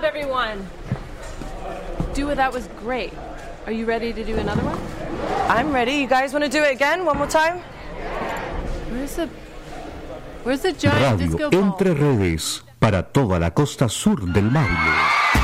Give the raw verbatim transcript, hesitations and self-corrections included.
everyone. Do That was great. Are you ready to do another one? I'm ready. You guys want to do it again? One more time? Where's the Where's the giant Radio disco ball? Entre Redes para toda la costa sur del Maule.